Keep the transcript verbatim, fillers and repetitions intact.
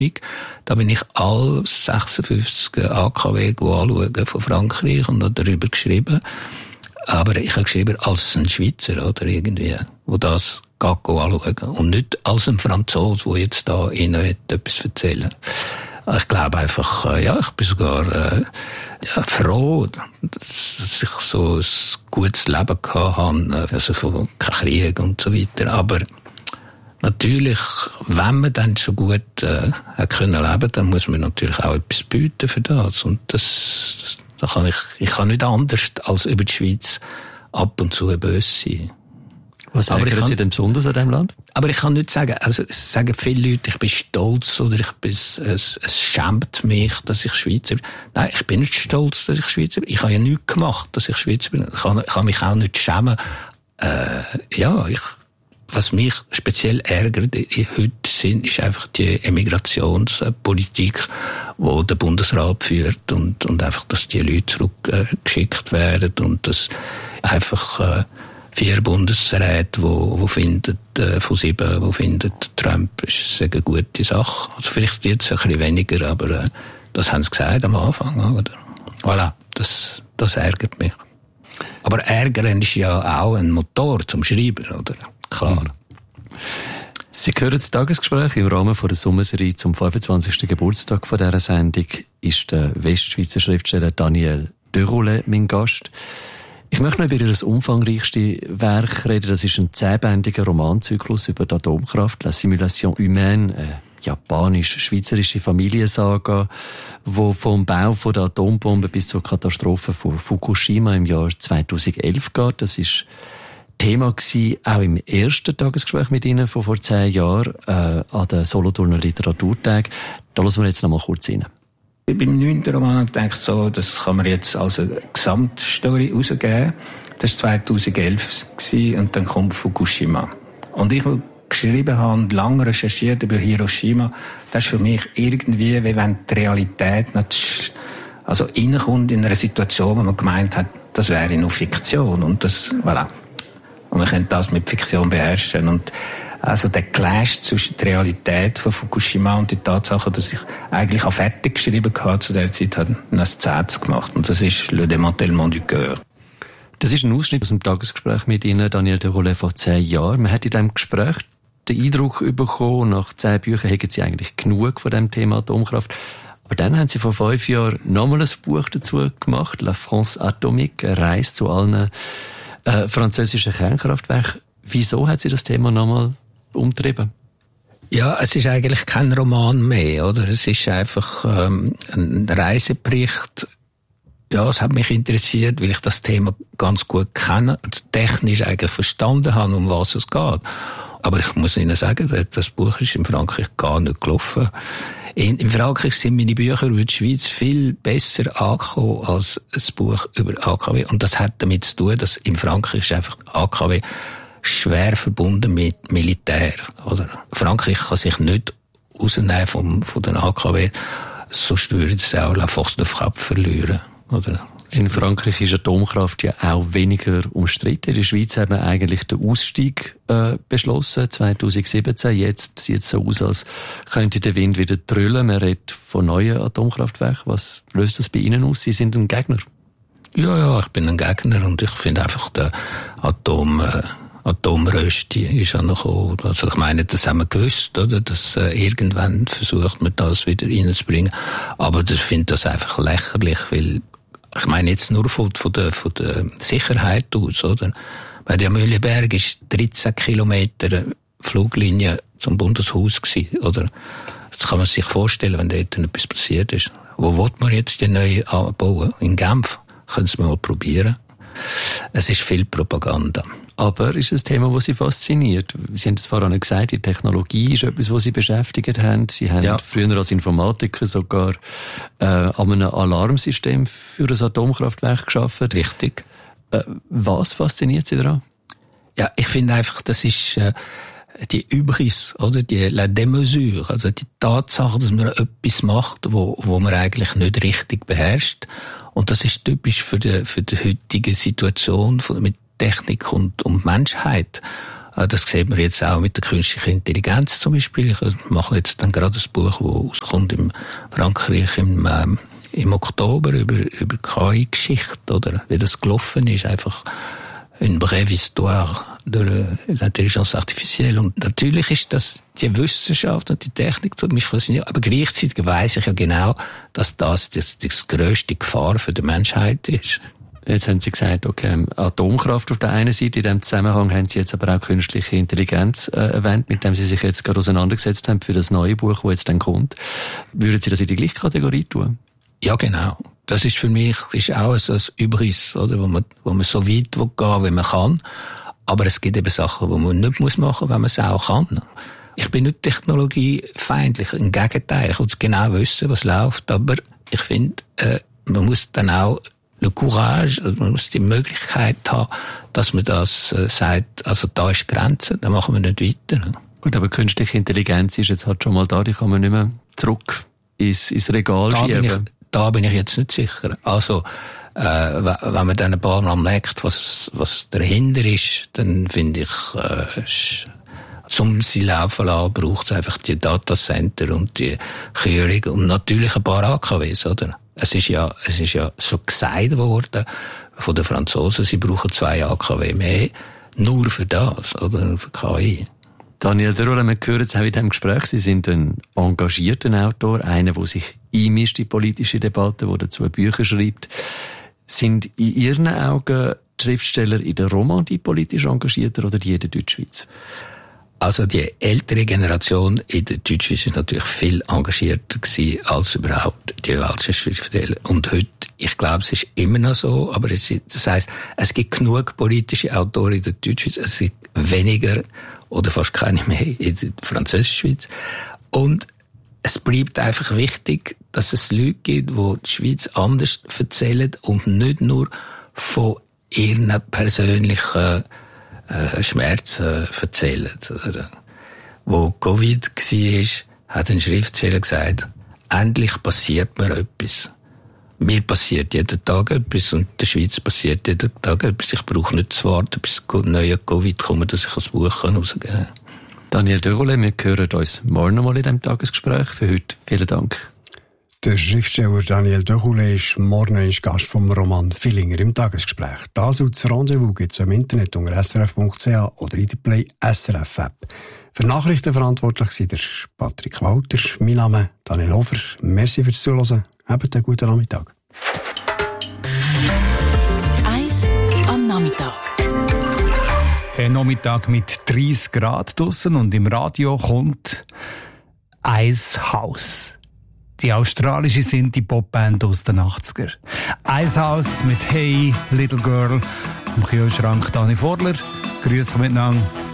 Da bin ich alle sechsundfünfzig A K W anschauen von Frankreich und habe darüber geschrieben. Aber ich habe geschrieben als ein Schweizer, oder irgendwie, wo das geht anschauen. Und nicht als ein Franzose, der jetzt da Ihnen etwas erzählen will. Ich glaube einfach, ja, ich bin sogar äh, ja, froh, dass ich so ein gutes Leben gehabt habe, also von kein Krieg und so weiter. Aber natürlich, wenn man dann schon gut äh, hat können leben, dann muss man natürlich auch etwas bieten für das. Und das, da kann ich, ich kann nicht anders als über die Schweiz ab und zu böse sein. Was ärgert Sie denn besonders an diesem Land? Aber ich kann nicht sagen, also es sagen viele Leute, ich bin stolz oder ich bin, es, es schämt mich, dass ich Schweizer bin. Nein, ich bin nicht stolz, dass ich Schweizer bin. Ich habe ja nichts gemacht, dass ich Schweizer bin. Ich kann, ich kann mich auch nicht schämen. Äh, ja, ich, was mich speziell ärgert heute sind, ist einfach die Emigrationspolitik, die der Bundesrat führt und, und einfach, dass die Leute zurückgeschickt werden und dass einfach äh, vier Bundesräte, wo, wo findet, äh, von sieben, wo findet, Trump ist eine gute Sache. Also vielleicht jetzt ein bisschen weniger, aber äh, das haben sie gesagt am Anfang, oder? Voilà, das, das ärgert mich. Aber ärgern ist ja auch ein Motor zum Schreiben, oder? Klar. Sie hören das Tagesgespräch im Rahmen der Sommerserie zum fünfundzwanzigsten Geburtstag von dieser Sendung. Ist der Westschweizer Schriftsteller Daniel Deroulet mein Gast. Ich möchte noch über Ihr umfangreichstes Werk reden. Das ist ein zehnbändiger Romanzyklus über die Atomkraft, La Simulation Humaine, eine japanisch-schweizerische Familiensaga, wo vom Bau von der Atombombe bis zur Katastrophe von Fukushima im Jahr zweitausendelf geht. Das ist Thema gewesen, auch im ersten Tagesgespräch mit Ihnen von vor zehn Jahren äh, an den Solothurner Literaturtag. Da hören wir jetzt noch mal kurz rein. Beim neunten Roman habe ich gedacht, so, das kann man jetzt als eine Gesamtstory rausgeben. Das war zweitausendelf und dann kommt Fukushima. Und ich, der geschrieben habe und lange recherchiert über Hiroshima, das ist für mich irgendwie, wie wenn die Realität nicht, also reinkommt in einer Situation, wo man gemeint hat, das wäre nur Fiktion. Und das, voilà. Und man könnte das mit Fiktion beherrschen. Und also der Clash zwischen der Realität von Fukushima und der Tatsache, dass ich eigentlich auch fertig geschrieben hatte zu der Zeit, habe ich eine Szene gemacht. Und das ist Le Démantèlement du Cœur. Das ist ein Ausschnitt aus dem Tagesgespräch mit Ihnen, Daniel Deroulet, vor zehn Jahren. Man hat in diesem Gespräch den Eindruck bekommen, nach zehn Büchern hätten Sie eigentlich genug von dem Thema Atomkraft. Aber dann haben Sie vor fünf Jahren nochmal ein Buch dazu gemacht, La France Atomique, eine Reise zu allen äh, französischen Kernkraftwerken. Wieso hat Sie das Thema nochmal umtrieben? Ja, es ist eigentlich kein Roman mehr, oder? Es ist einfach ähm, ein Reisebericht. Ja, es hat mich interessiert, weil ich das Thema ganz gut kenne, technisch eigentlich verstanden habe, um was es geht. Aber ich muss Ihnen sagen, das Buch ist in Frankreich gar nicht gelaufen. In, in Frankreich sind meine Bücher über die Schweiz viel besser angekommen als ein Buch über A K W. Und das hat damit zu tun, dass in Frankreich ist einfach A K W schwer verbunden mit Militär, oder? Frankreich kann sich nicht rausnehmen vom, von den A K W, sonst würde es auch La Force de Frappe verlieren, oder? In Frankreich ist Atomkraft ja auch weniger umstritten. In der Schweiz haben wir eigentlich den Ausstieg äh, beschlossen, zwanzig siebzehn. Jetzt sieht es so aus, als könnte der Wind wieder trüllen. Man redet von neuen Atomkraftwerken. Was löst das bei Ihnen aus? Sie sind ein Gegner. Ja, ja, ich bin ein Gegner und ich finde einfach, der Atom... Äh Atomrösti ist auch noch gekommen. Also ich meine, das haben wir gewusst, oder? Dass äh, irgendwann versucht man das wieder reinzubringen. Aber ich finde das einfach lächerlich, weil ich meine jetzt nur von, von, der, von der Sicherheit aus, oder? Weil der Mühleberg ist dreizehn Kilometer Fluglinie zum Bundeshaus gewesen, oder? Das kann man sich vorstellen, wenn dort etwas passiert ist. Wo will man jetzt die neue anbauen? In Genf? Können Sie mal probieren. Es ist viel Propaganda. Aber ist ein Thema, das Sie fasziniert? Sie haben es vorhin gesagt, die Technologie ist etwas, was Sie beschäftigt haben. Sie haben ja früher als Informatiker sogar äh, an einem Alarmsystem für ein Atomkraftwerk geschaffen. Richtig. Äh, was fasziniert Sie daran? Ja, ich finde einfach, das ist äh, die Hybris, oder? Die la démesure, also die Tatsache, dass man etwas macht, wo, wo man eigentlich nicht richtig beherrscht. Und das ist typisch für die, für die heutige Situation von, mit Technik und, und Menschheit. Das sieht man jetzt auch mit der künstlichen Intelligenz zum Beispiel. Ich mache jetzt dann gerade ein Buch, das rauskommt in Frankreich im, ähm, im Oktober über, über K I-Geschichte, oder wie das gelaufen ist. Einfach eine brève histoire de l'intelligence artificielle. Und natürlich ist das die Wissenschaft und die Technik tut mich faszinieren. Aber gleichzeitig weiss ich ja genau, dass das das, das grösste Gefahr für die Menschheit ist. Jetzt haben Sie gesagt, okay, Atomkraft auf der einen Seite, in diesem Zusammenhang haben Sie jetzt aber auch künstliche Intelligenz äh, erwähnt, mit dem Sie sich jetzt gerade auseinandergesetzt haben für das neue Buch, das jetzt dann kommt. Würden Sie das in die gleiche Kategorie tun? Ja, genau. Das ist für mich ist auch so ein Überriss, oder, wo man, wo man so weit gehen will, wie man kann. Aber es gibt eben Sachen, die man nicht machen muss, wenn man es auch kann. Ich bin nicht technologiefeindlich. Im Gegenteil, ich will genau wissen, was läuft. Aber ich finde, äh, man muss dann auch le Courage, also man muss die Möglichkeit haben, dass man das äh, sagt, also da ist die Grenze, da machen wir nicht weiter. Gut, aber künstliche Intelligenz ist jetzt halt schon mal da, die kann man nicht mehr zurück ins, ins Regal da schieben. Bin ich, da bin ich jetzt nicht sicher. Also, äh, wenn man dann ein paar Mal merkt, was, was dahinter ist, dann finde ich, äh, zum sie laufen lassen, braucht es einfach die Datacenter und die Kühlung und natürlich ein paar A K Ws, oder? Es ist ja, es ist ja schon gesagt worden von den Franzosen, sie brauchen zwei A K W mehr, nur für das, oder? Für K I. Daniel Deroule, wir hören es auch in diesem Gespräch, Sie sind ein engagierter Autor, einer, der sich einmischt in politische Debatten, der dazu Bücher schreibt. Sind in Ihren Augen die Schriftsteller in der Romandie politisch engagierter oder die in der Deutschschweiz? Also die ältere Generation in der Deutschschweiz ist natürlich viel engagierter gewesen als überhaupt die welschen Schriftsteller. Und heute, ich glaube, es ist immer noch so, aber es ist, das heisst, es gibt genug politische Autoren in der Deutschschweiz, es gibt weniger oder fast keine mehr in der Französischschweiz. Und es bleibt einfach wichtig, dass es Leute gibt, die die Schweiz anders erzählen und nicht nur von ihren persönlichen äh, Schmerzen erzählen. Wo Covid war, hat ein Schriftsteller gesagt, endlich passiert mir etwas. Mir passiert jeden Tag etwas und der Schweiz passiert jeden Tag etwas. Ich brauche nicht zu warten, bis neue Covid kommt, dass ich ein Buch herausgeben kann. Daniel Deroule, wir hören uns morgen nochmal in diesem Tagesgespräch. Für heute vielen Dank. Der Schriftsteller Daniel Deroule ist morgen ist Gast vom Roman Villinger im Tagesgespräch. Das und das Rendezvous gibt es im Internet unter s r f punkt c h oder in der Play S R F App. Für Nachrichten verantwortlich sind der Patrick Walter, mein Name Daniel Hofer. Merci fürs Zuhören. Habt einen guten Nachmittag. Eis am Nachmittag. Ein Nachmittag mit dreißig Grad draussen und im Radio kommt Icehouse. Die australische Synthie-Popband aus den achtziger. Icehouse mit Hey Little Girl. Im Kühlschrank Dani Vorler. Grüß euch miteinander.